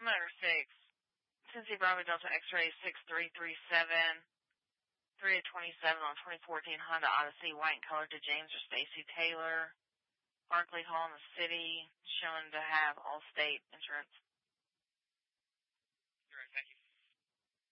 Number 6, Cincy Bravo Delta X-Ray 6337, 327 on 2014 Honda Odyssey, white in color, to James or Stacy Taylor, Barclay Hall in the city, shown to have Allstate insurance. All right, thank you.